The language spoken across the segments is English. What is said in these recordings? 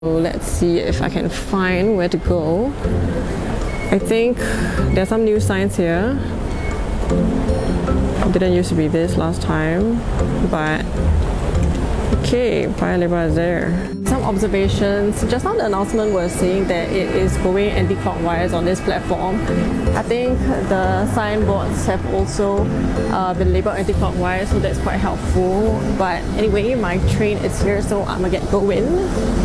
So let's see if I can find where to go. I think there's some new signs here. It didn't used to be this last time, but okay, Paya Lebar is there. Some observations. Just now the announcement was saying that it is going anti-clockwise on this platform. I think the signboards have also been labelled anti-clockwise, so that's quite helpful. But anyway, my train is here, so I'm gonna get going.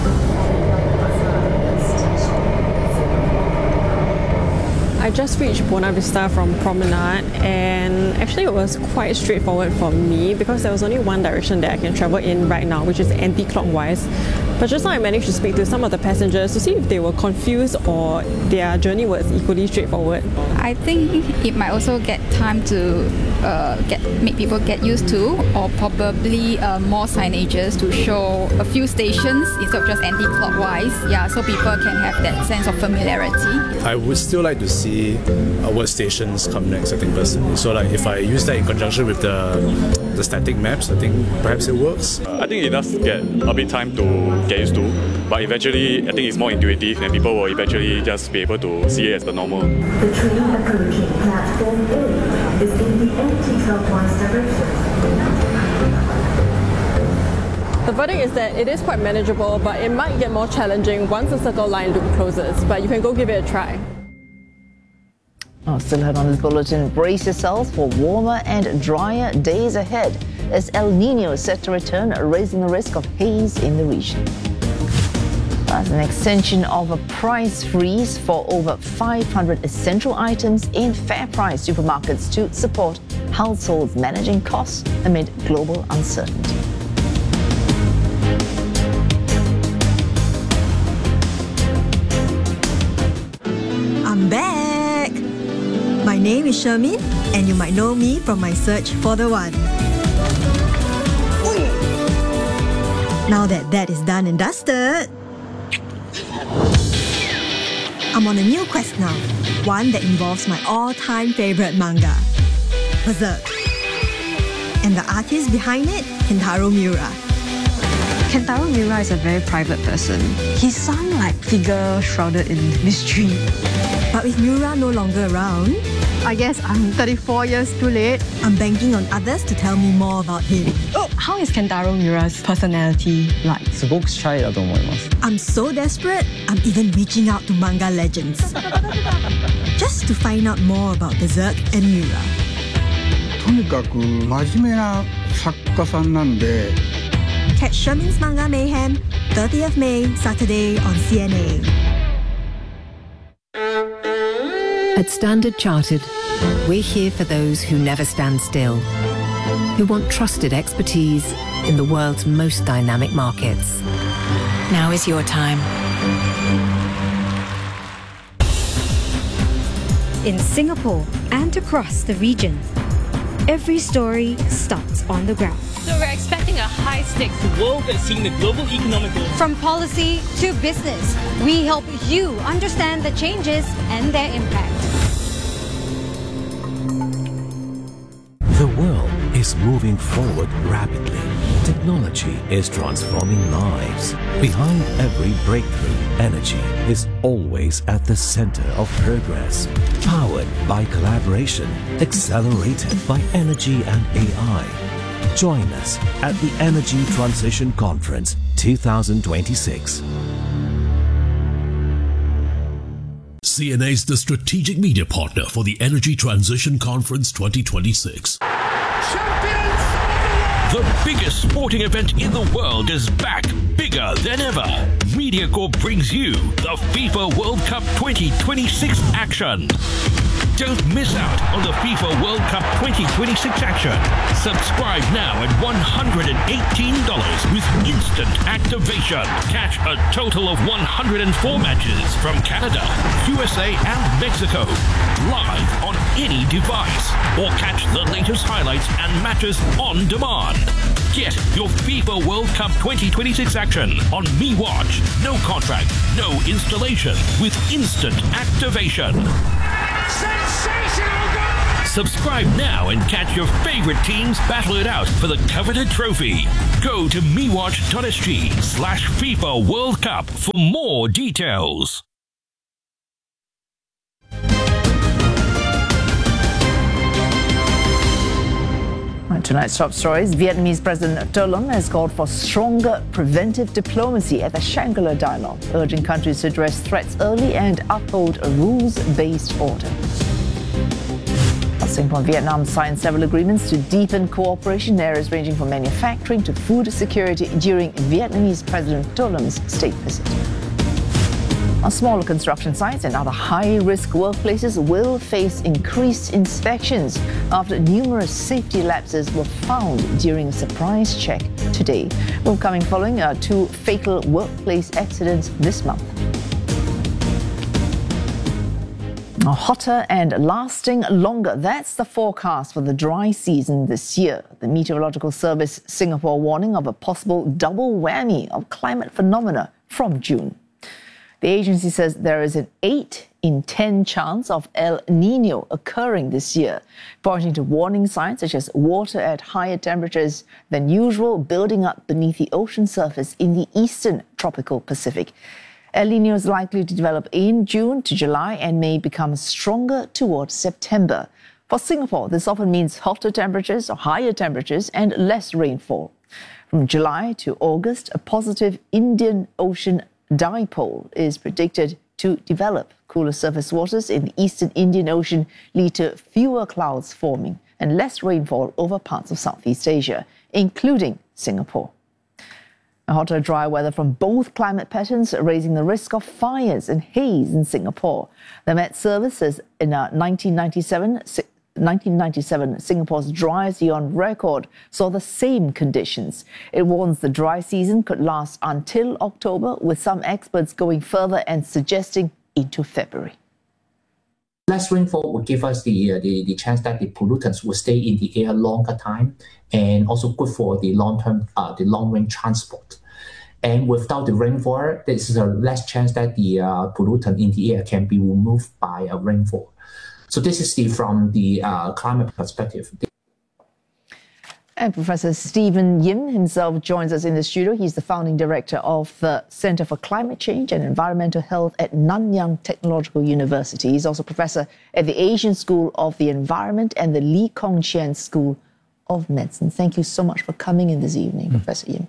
I just reached Buona Vista from Promenade, and actually it was quite straightforward for me because there was only one direction that I can travel in right now, which is anti-clockwise. But just now I managed to speak to some of the passengers to see if they were confused or their journey was equally straightforward. I think it might also get time to make people get used to, or probably more signages to show a few stations instead of just anti-clockwise. Yeah, so people can have that sense of familiarity. I would still like to see what stations come next, I think, personally. So like if I use that in conjunction with the static maps, I think perhaps it works. I think it does get a bit time to get used to, but eventually I think it's more intuitive and people will eventually just be able to see it as the normal. The train approaching platform A is in the anti-clockwise direction. The verdict is that it is quite manageable, but it might get more challenging once the Circle Line loop closes, but you can go give it a try. Still ahead on this bulletin, brace yourselves for warmer and drier days ahead as El Nino is set to return, raising the risk of haze in the region. As an extension of a price freeze for over 500 essential items in fair-price supermarkets to support households managing costs amid global uncertainty. I'm back! My name is Shermin, and you might know me from my search for the one. Now that is done and dusted, I'm on a new quest now, one that involves my all-time favorite manga, Berserk. And the artist behind it, Kentaro Miura. Kentaro Miura is a very private person. He's some figure shrouded in mystery. But with Miura no longer around, I guess I'm 34 years too late. I'm banking on others to tell me more about him. How is Kentaro Miura's personality like? すごくシャイだと思います。 I'm so desperate, I'm even reaching out to manga legends. Just to find out more about Berserk and Miura. とにかく真面目な作家さんなんで。 Catch Shermin's Manga Mayhem, 30th May, Saturday on CNA. At Standard Chartered, we're here for those who never stand still, who want trusted expertise in the world's most dynamic markets. Now is your time. In Singapore and across the region, every story starts on the ground. So we're expecting a high-stakes world that's seeing the global economic... From policy to business, we help you understand the changes and their impact. The world is moving forward rapidly. Technology is transforming lives. Behind every breakthrough, energy is always at the center of progress. Powered by collaboration, accelerated by energy and AI. Join us at the Energy Transition Conference 2026. CNA is the strategic media partner for the Energy Transition Conference 2026. The biggest sporting event in the world is back, bigger than ever. MediaCorp brings you the FIFA World Cup 2026 action. Don't miss out on the FIFA World Cup 2026 action. Subscribe now at $118 with instant activation. Catch a total of 104 matches from Canada, USA and Mexico. Live on any device. Or catch the latest highlights and matches on demand. Get your FIFA World Cup 2026 action on MeWatch. No contract, no installation with instant activation. Sensational goal! Subscribe now and catch your favorite teams battle it out for the coveted trophy. Go to mewatch.sg/FIFA World Cup for more details. Tonight's top stories. Vietnamese President Tô Lâm has called for stronger preventive diplomacy at the Shangri-La Dialogue, urging countries to address threats early and uphold a rules-based order. Singapore and Vietnam signed several agreements to deepen cooperation in areas ranging from manufacturing to food security during Vietnamese President Tô Lâm state visit. Smaller construction sites and other high-risk workplaces will face increased inspections after numerous safety lapses were found during a surprise check today. Both coming following 2 fatal workplace accidents this month. Hotter and lasting longer. That's the forecast for the dry season this year. The Meteorological Service Singapore warning of a possible double whammy of climate phenomena from June. The agency says there is an 8 in 10 chance of El Nino occurring this year, pointing to warning signs such as water at higher temperatures than usual building up beneath the ocean surface in the eastern tropical Pacific. El Nino is likely to develop in June to July and may become stronger towards September. For Singapore, this often means hotter temperatures or higher temperatures and less rainfall. From July to August, a positive Indian Ocean dipole is predicted to develop. Cooler surface waters in the eastern Indian Ocean lead to fewer clouds forming and less rainfall over parts of Southeast Asia, including Singapore. Hotter, dry weather from both climate patterns raising the risk of fires and haze in Singapore. The Met Service says in 1997, Singapore's driest year on record saw the same conditions. It warns the dry season could last until October, with some experts going further and suggesting into February. Less rainfall will give us the chance that the pollutants will stay in the air longer time, and also good for the long-term, the long-range transport. And without the rainfall, there's a less chance that the pollutant in the air can be removed by a rainfall. So this is from the climate perspective. And Professor Stephen Yim himself joins us in the studio. He's the founding director of the Centre for Climate Change and Environmental Health at Nanyang Technological University. He's also professor at the Asian School of the Environment and the Lee Kong Chian School of Medicine. Thank you so much for coming in this evening, Professor Yim.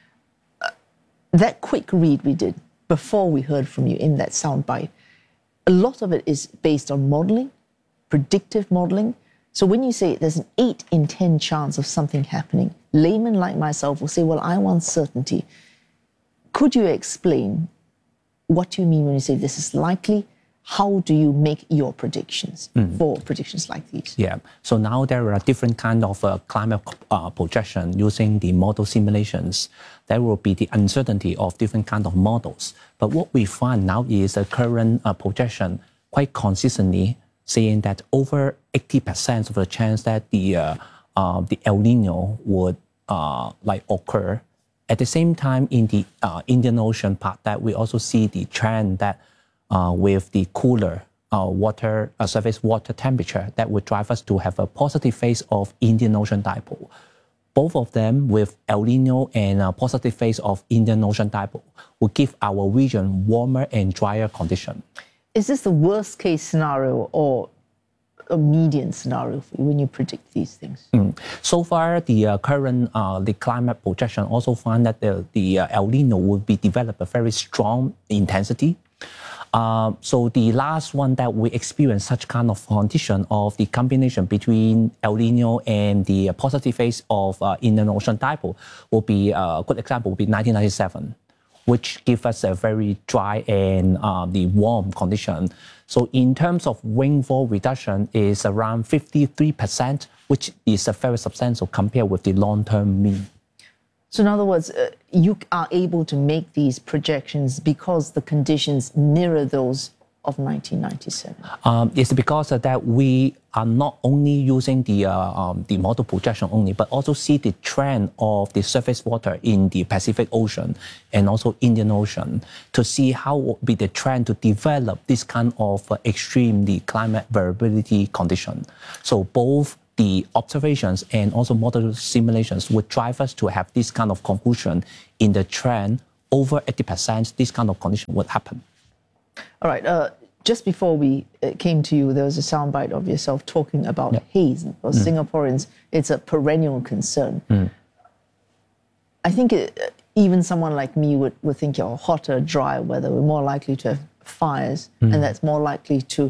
That quick read we did before we heard from you in that soundbite, a lot of it is based on modelling, predictive modelling. So when you say there's an 8 in 10 chance of something happening, laymen like myself will say, well, I want certainty. Could you explain what you mean when you say this is likely? How do you make your predictions for predictions like these? Yeah, so now there are different kind of climate projection using the model simulations. There will be the uncertainty of different kind of models. But what we find now is the current projection quite consistently saying that over 80% of the chance that the El Nino would occur. At the same time, in the Indian Ocean part, that we also see the trend that with the cooler surface water temperature that would drive us to have a positive phase of Indian Ocean dipole. Both of them with El Nino and a positive phase of Indian Ocean dipole will give our region warmer and drier condition. Is this the worst case scenario or a median scenario for you when you predict these things? So far, the current the climate projection also find that the El Nino will be develop a very strong intensity. So the last one that we experienced such kind of condition of the combination between El Nino and the positive phase of Indian Ocean dipole will be a good example will be 1997, which give us a very dry and the warm condition. So in terms of rainfall reduction is around 53%, which is a very substantial compared with the long-term mean. So in other words, you are able to make these projections because the conditions mirror those of 1997? It's because of that we are not only using the model projection only, but also see the trend of the surface water in the Pacific Ocean and also Indian Ocean to see how would be the trend to develop this kind of extremely climate variability condition. So both the observations and also model simulations would drive us to have this kind of conclusion in the trend. Over 80%, this kind of condition would happen. All right. Just before we came to you, there was a soundbite of yourself talking about haze. For Singaporeans, it's a perennial concern. I think even someone like me would think hotter, drier weather, we're more likely to have fires, and that's more likely to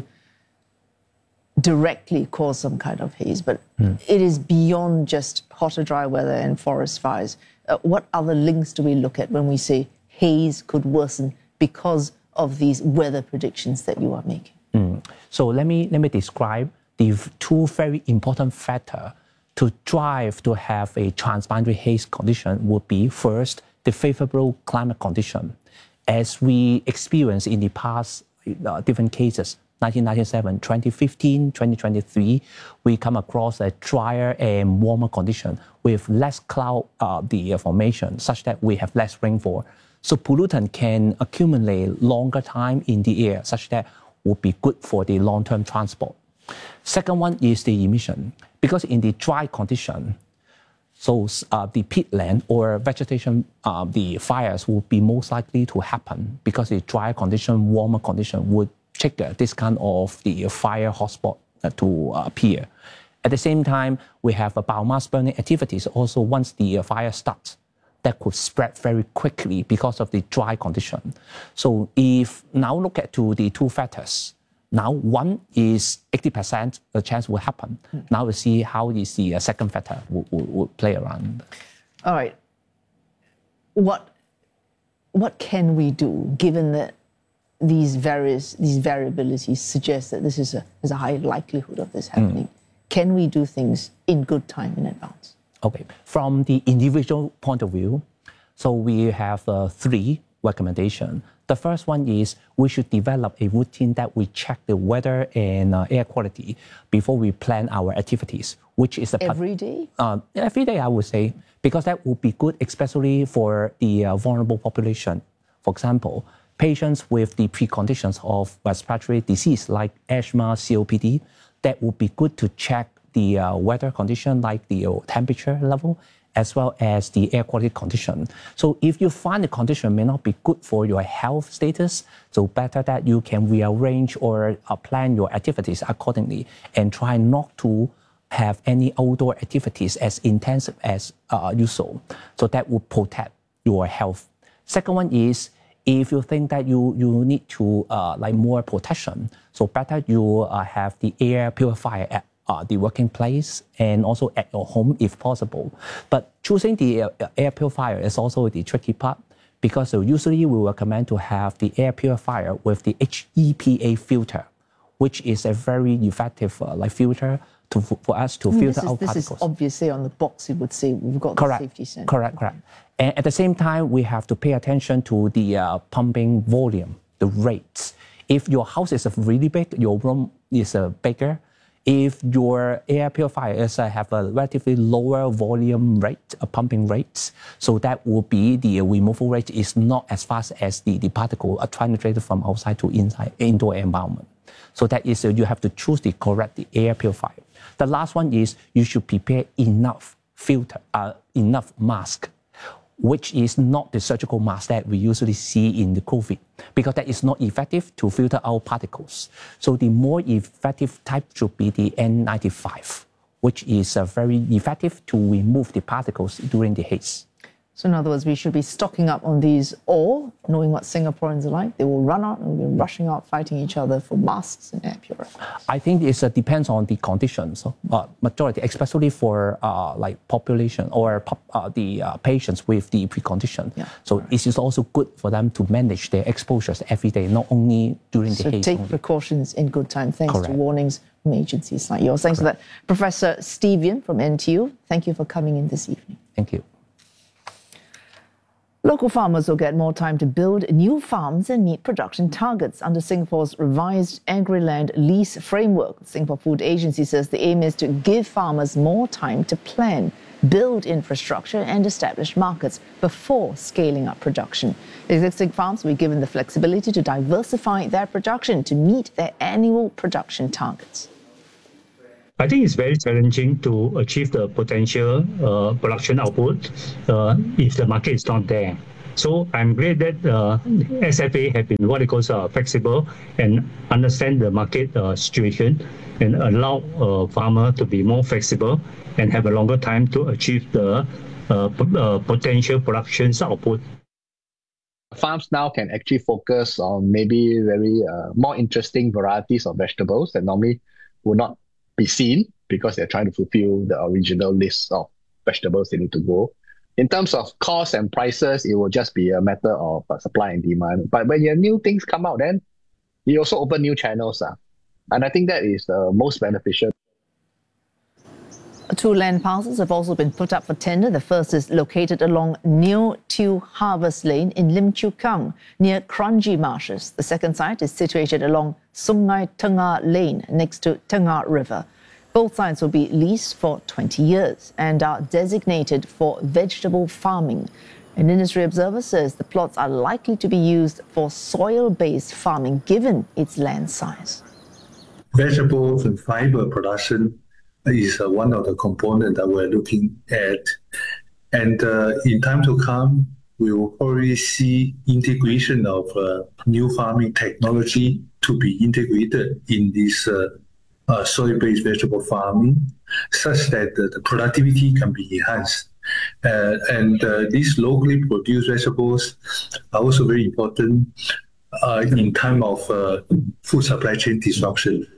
directly cause some kind of haze. But it is beyond just hotter, dry weather and forest fires. What other links do we look at when we say haze could worsen because of these weather predictions that you are making? So let me describe the two very important factors to drive to have a transboundary haze condition would be first, the favorable climate condition. As we experienced in the past different cases, 1997, 2015, 2023, we come across a drier and warmer condition with less cloud formation such that we have less rainfall. So pollutant can accumulate longer time in the air such that would be good for the long-term transport. Second one is the emission. Because in the dry condition, so the peatland or vegetation, the fires would be most likely to happen because the dry condition, warmer condition would trigger this kind of the fire hotspot to appear. At the same time, we have biomass burning activities also once the fire starts that could spread very quickly because of the dry condition. So if now look at to the two factors, now one is 80% the chance will happen. Now we see how is the second factor will play around. All right. What can we do given that these variabilities suggest that there's a high likelihood of this happening? Can we do things in good time in advance? Okay, from the individual point of view, so we have three recommendations. The first one is we should develop a routine that we check the weather and air quality before we plan our activities, which is every day? Every day, I would say, because that would be good, especially for the vulnerable population. For example, patients with the preconditions of respiratory disease like asthma, COPD, that would be good to check the weather condition like the temperature level as well as the air quality condition. So if you find the condition may not be good for your health status, so better that you can rearrange or plan your activities accordingly and try not to have any outdoor activities as intensive as usual. So that will protect your health. Second one is if you think that you need to like more protection, so better you have the air purifier at the working place and also at your home if possible. But choosing the air purifier is also the tricky part because usually we recommend to have the air purifier with the HEPA filter, which is a very effective filter for us to filter out particles. This is obviously on the box, you would say we've got the safety center. Correct. And at the same time, we have to pay attention to the pumping volume, the rates. If your house is really big, your room is bigger. If your air purifier have a relatively lower volume rate, pumping rates, so that will be the removal rate is not as fast as the particle are penetrated from outside to inside indoor environment. So that is you have to choose the correct air purifier. The last one is you should prepare enough enough mask, which is not the surgical mask that we usually see in the COVID, because that is not effective to filter out particles. So the more effective type should be the N95, which is very effective to remove the particles during the haze. So in other words, we should be stocking up on these, or knowing what Singaporeans are like, they will run out and we'll be rushing out, fighting each other for masks and air purifiers. I think it depends on the conditions. Majority, especially for like population or the patients with the precondition. Yeah. So it is also good for them to manage their exposures every day, not only during the haze. So take precautions in good time, thanks to warnings from agencies like yours. Thanks for that. Professor Steve, from NTU, thank you for coming in this evening. Thank you. Local farmers will get more time to build new farms and meet production targets under Singapore's revised Agriland lease framework. The Singapore Food Agency says the aim is to give farmers more time to plan, build infrastructure and establish markets before scaling up production. Existing farms will be given the flexibility to diversify their production to meet their annual production targets. I think it's very challenging to achieve the potential production output if the market is not there. So I'm glad that SFA have been what it calls flexible and understand the market situation and allow farmer to be more flexible and have a longer time to achieve the potential production output. Farms now can actually focus on maybe very more interesting varieties of vegetables that normally would not be seen because they're trying to fulfill the original list of vegetables they need to grow. In terms of costs and prices, it will just be a matter of supply and demand. But when your new things come out, then you also open new channels. And I think that is most beneficial. 2 land parcels have also been put up for tender. The first is located along Neo Tiew Harvest Lane in Lim Chu Kang, near Kranji Marshes. The second site is situated along Sungai Tengah Lane, next to Tengah River. Both sites will be leased for 20 years and are designated for vegetable farming. An industry observer says the plots are likely to be used for soil-based farming given its land size. Vegetables and fiber production is one of the components that we're looking at. And in time to come, we will probably see integration of new farming technology to be integrated in this soil-based vegetable farming, such that the productivity can be enhanced. And these locally produced vegetables are also very important in time of food supply chain disruption.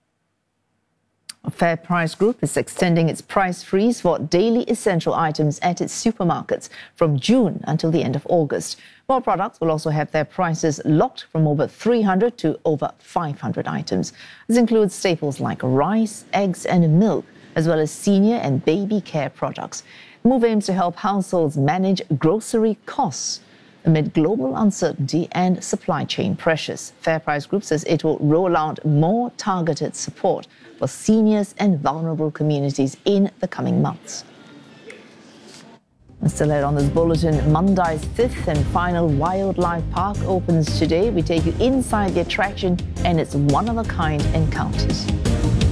Fair Price Group is extending its price freeze for daily essential items at its supermarkets from June until the end of August. More products will also have their prices locked from over 300 to over 500 items. This includes staples like rice, eggs and milk, as well as senior and baby care products. The move aims to help households manage grocery costs amid global uncertainty and supply chain pressures. Fair Price Group says it will roll out more targeted support for seniors and vulnerable communities in the coming months. And still ahead on this bulletin, Mandai's 5th and final wildlife park opens today. We take you inside the attraction and its one-of-a-kind encounters.